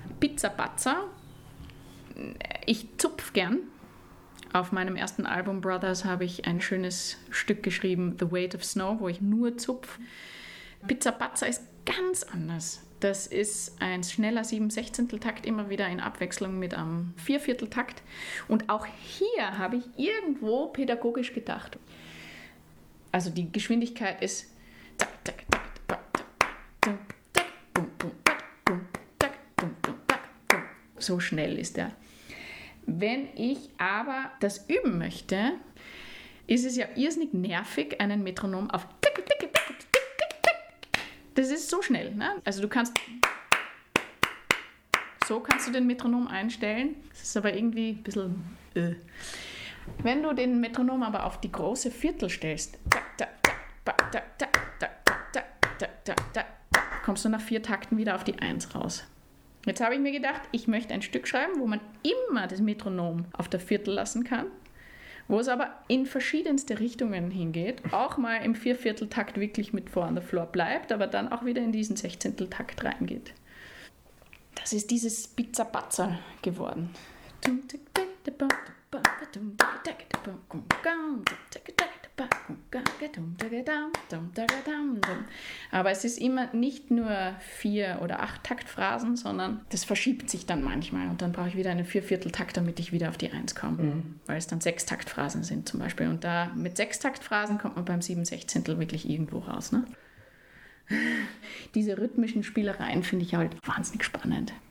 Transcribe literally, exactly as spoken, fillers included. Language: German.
Pizza Pazza. Ich zupf gern. Auf meinem ersten Album Brothers habe ich ein schönes Stück geschrieben, The Weight of Snow, wo ich nur zupf. Pizza Pazza ist ganz anders. Das ist ein schneller sieben Sechzehnteltakt, immer wieder in Abwechslung mit einem Viervierteltakt. Und auch hier habe ich irgendwo pädagogisch gedacht. Also die Geschwindigkeit ist so schnell ist der. Wenn ich aber das üben möchte, ist es ja irrsinnig nervig, einen Metronom auf das ist so schnell, ne? Also du kannst so kannst du den Metronom einstellen. Das ist aber irgendwie ein bisschen äh. Wenn du den Metronom aber auf die große Viertel stellst, kommst du nach vier Takten wieder auf die Eins raus. Jetzt habe ich mir gedacht, ich möchte ein Stück schreiben, wo man immer das Metronom auf der Viertel lassen kann, wo es aber in verschiedenste Richtungen hingeht, auch mal im Viervierteltakt wirklich mit Four on the Floor bleibt, aber dann auch wieder in diesen Sechzehnteltakt reingeht. Das ist dieses Pizza Pazza geworden. Aber es ist immer nicht nur vier oder acht Taktphrasen, sondern das verschiebt sich dann manchmal und dann brauche ich wieder einen Viervierteltakt, damit ich wieder auf die Eins komme, mhm. weil es dann sechs Taktphrasen sind zum Beispiel und da mit sechs Taktphrasen kommt man beim sieben Sechzehntel wirklich irgendwo raus, ne? Diese rhythmischen Spielereien finde ich halt wahnsinnig spannend.